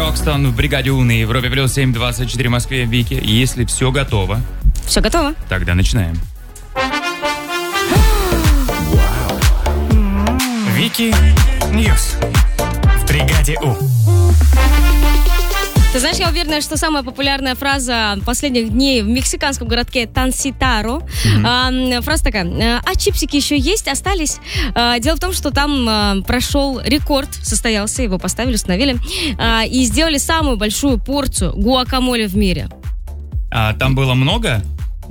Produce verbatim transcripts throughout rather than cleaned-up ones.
Рокстон в бригаде У на Европе плюс семь двадцать четыре в Москве. Вики, если все готово. Все готово. Тогда начинаем. Вики Ньюс в бригаде У. Ты знаешь, я уверена, что самая популярная фраза последних дней в мексиканском городке Танситаро. Mm-hmm. э, фраза такая: а чипсики еще есть, остались? Э, дело в том, что там э, прошел рекорд, состоялся, его поставили, установили, э, и сделали самую большую порцию гуакамоле в мире. А там было много?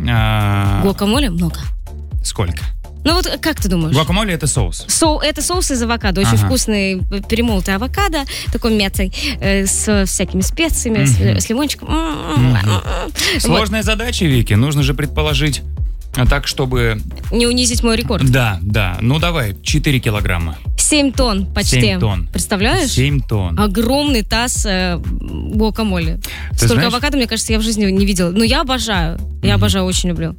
А... Гуакамоле много. Сколько? Ну вот как ты думаешь? Гуакамоле — это соус. Со, это соус из авокадо. Очень ага. вкусный перемолотый авокадо, такой мятой, э, с всякими специями, mm-hmm. с, с лимончиком. Mm-hmm. Сложная вот. задача, Вики. Нужно же предположить так, чтобы... Не унизить мой рекорд. Да, да. Ну давай, четыре килограмма. семь тонн почти. семь тонн. Представляешь? семь тонн. Огромный таз э, гуакамоле. Ты Столько знаешь... авокадо, мне кажется, я в жизни не видела. Но я обожаю. Я mm-hmm. обожаю, очень люблю.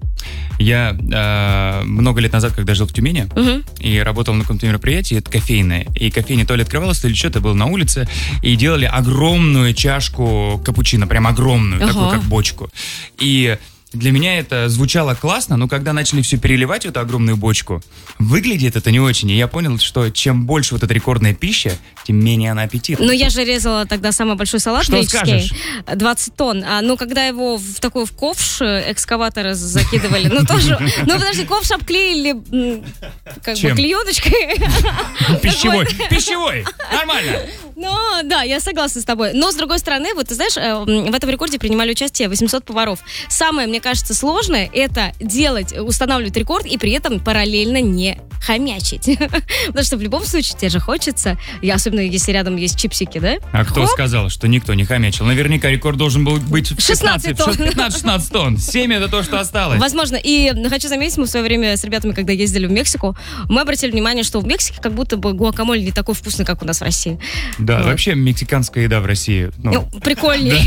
Я э, много лет назад, когда жил в Тюмени, угу. и работал на каком-то мероприятии, это кофейное, и кофейня то ли открывалась, то ли что-то, был на улице, и делали огромную чашку капучино, прям огромную, ага. такую, как бочку. И для меня это звучало классно, но когда начали все переливать в эту огромную бочку, выглядит это не очень. И я понял, что чем больше вот эта рекордная пища, тем менее она аппетитна. Ну, я же резала тогда самый большой салат что греческий. Скажешь? двадцать тонн. А, ну, когда его в такой в ковш экскаватора закидывали, ну, тоже... Ну, подожди, ковш обклеили как бы клееночкой. Пищевой. Пищевой. Нормально. Ну, да, я согласна с тобой. Но, с другой стороны, вот ты знаешь, в этом рекорде принимали участие восемьсот поваров. Самое, мне кажется, сложное — это делать, устанавливать рекорд и при этом параллельно не хомячить. Потому что в любом случае тебе же хочется, и особенно если рядом есть чипсики, да? А кто Хоп. сказал, что никто не хомячил? Наверняка рекорд должен был быть в шестнадцать тонн. пятнадцать-шестнадцать тонн. семь — это то, что осталось. Возможно. И хочу заметить, мы в свое время с ребятами, когда ездили в Мексику, мы обратили внимание, что в Мексике как будто бы гуакамоле не такой вкусный, как у нас в России. Да, вот. Вообще мексиканская еда в России. Ну, ну прикольнее.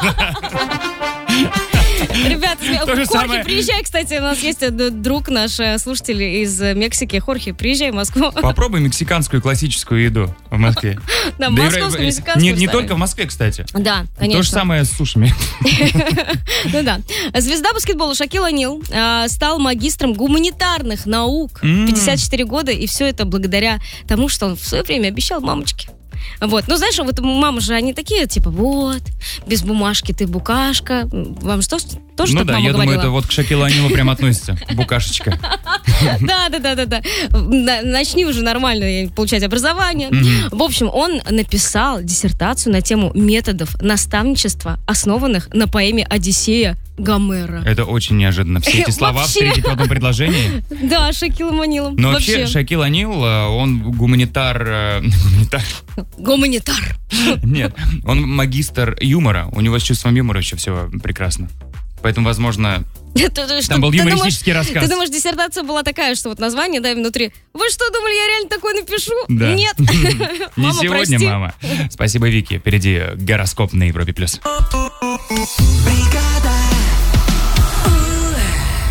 Ребята, Хорхе, самое... приезжай, кстати, у нас есть друг наш слушатель из Мексики. Хорхе, приезжай в Москву. Попробуй мексиканскую классическую еду в Москве. Да, московскую, мексиканскую. Не только в Москве, кстати. Да, конечно. То же самое с сушами. Ну да. Звезда баскетбола Шакил О'Нил стал магистром гуманитарных наук. пятьдесят четыре года, и все это благодаря тому, что он в свое время обещал мамочке. Вот, ну знаешь, вот мамы же, они такие, типа, вот, без бумажки ты букашка. Вам что, тоже ну так да, мама я говорила? думаю, это вот к Шакилу О'Нилу прям относится, букашечка. Да, да, да, да, да. Начни уже нормально получать образование. В общем, он написал диссертацию на тему методов наставничества, основанных на поэме «Одиссея» Гомера. Это очень неожиданно. Все эти слова встретить в одном предложении. Да, Шакилом О'Нилом. Но вообще Шакил О'Нил, он гуманитар... Гуманитар? Гуманитар. Нет, он магистр юмора. У него с чувством юмора еще все прекрасно. Поэтому, возможно... Там был юмористический рассказ. Ты думаешь, диссертация была такая, что вот название, да, внутри. Вы что, думали, я реально такое напишу? Да. Нет. Не сегодня, мама. Спасибо, Вики. Впереди гороскоп на Европе+.